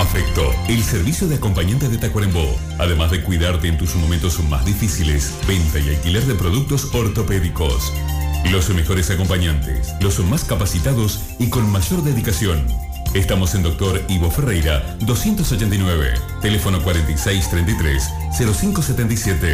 Afecto, el servicio de acompañante de Tacuarembó. Además de cuidarte en tus momentos más difíciles, venta y alquiler de productos ortopédicos. Los mejores acompañantes, los más capacitados y con mayor dedicación. Estamos en Dr. Ivo Ferreira, 289, teléfono 4633-0577.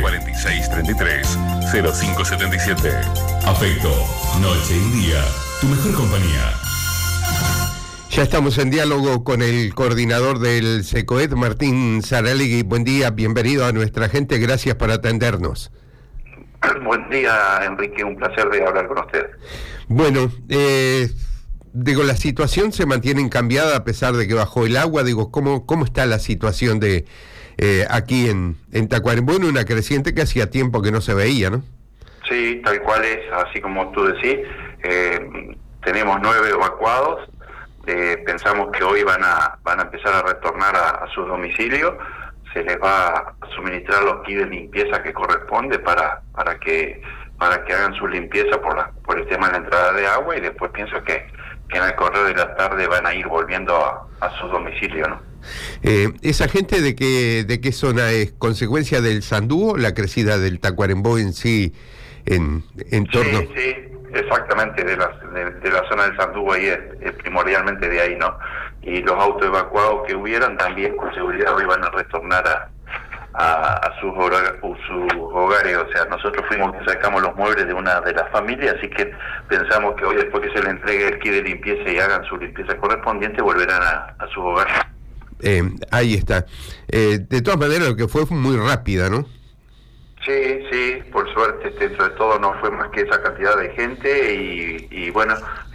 4633-0577. Afecto, noche y día, tu mejor compañía. Ya estamos en diálogo con el coordinador del SECOET, Martín Saralegui. Buen día, bienvenido a nuestra gente, gracias por atendernos. Buen día, Enrique, un placer de hablar con usted. Bueno, la situación se mantiene incambiada a pesar de que bajó el agua. ¿Cómo está la situación de aquí en Tacuarembó, en una creciente que hacía tiempo que no se veía, ¿no? Sí, tal cual es, así como tú decís. Tenemos 9 evacuados. Pensamos que hoy van a empezar a retornar a sus domicilios. Se les va a suministrar los kits de limpieza que corresponde para que hagan su limpieza por el tema de la entrada de agua, y después pienso que en el correr de la tarde van a ir volviendo a sus domicilios, ¿no? ¿Esa gente de qué zona es? ¿Consecuencia del Sandúo, la crecida del Tacuarembó en sí, en torno? Sí, exactamente, de la zona del Sandúo, ahí es primordialmente de ahí, ¿no? Y los autos evacuados que hubieran también con seguridad hoy van a retornar a sus hogares. O sea, nosotros fuimos que sacamos los muebles de una de las familias, así que pensamos que hoy, después que se le entregue el kit de limpieza y hagan su limpieza correspondiente, volverán a sus hogares. Ahí está. De todas maneras, lo que fue muy rápida, ¿no? Sí, por suerte, dentro de todo no fue más que esa cantidad de gente y bueno,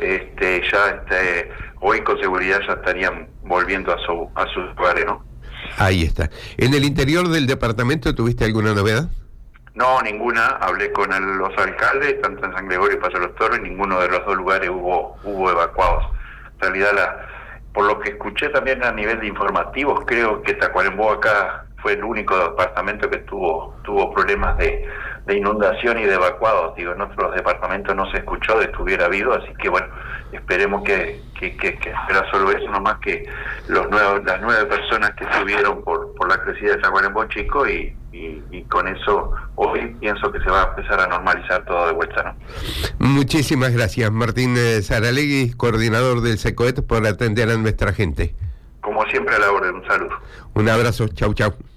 hoy con seguridad ya estarían volviendo a sus hogares, ¿no? Ahí está. ¿En el interior del departamento tuviste alguna novedad? No, ninguna. Hablé con los alcaldes, tanto en San Gregorio y Paso de los Toros, y ninguno de los dos lugares hubo evacuados. En realidad, por lo que escuché también a nivel de informativos, creo que Tacuarembó acá fue el único departamento que tuvo problemas de inundación y de evacuados. Digo, en otros departamentos no se escuchó de que hubiera habido, así que bueno, esperemos que era solo eso, nomás que las 9 personas que estuvieron por la crecida de Tacuarembó Chico, y con eso hoy pienso que se va a empezar a normalizar todo de vuelta, ¿no? Muchísimas gracias, Martín Saralegui, coordinador del SECOET, por atender a nuestra gente. Como siempre, a la orden, un saludo. Un abrazo, chau.